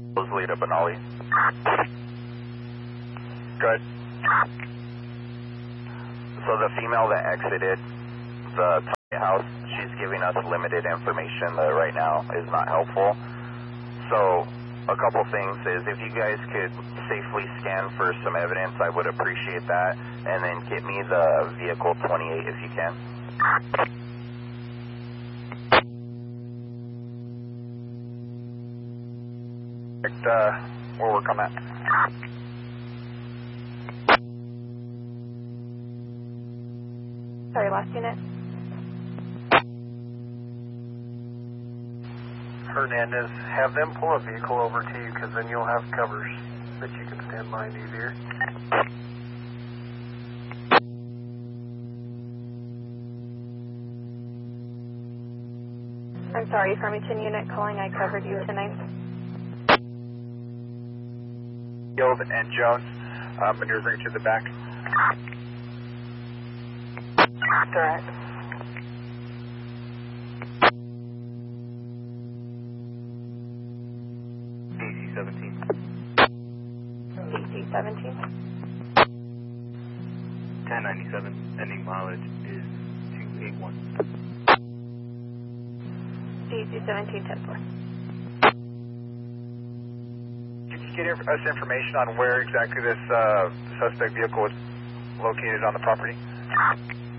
Lead up Benali. Good. So the female that exited the target house, she's giving us limited information that right now is not helpful. So a couple things is if you guys could safely scan for some evidence, I would appreciate that. And then get me the vehicle 28 if you can. Where we're coming at. Sorry, last unit. Hernandez, have them pull a vehicle over to you because then you'll have covers that you can stand behind easier. I'm sorry, Farmington unit calling. I covered you tonight. Guild and Jones, maneuvering to the back. Direct. DC-17. DC-17. 1097, ending mileage is 281. DC-17, 10-4. Can you get us information on where exactly this suspect vehicle was located on the property?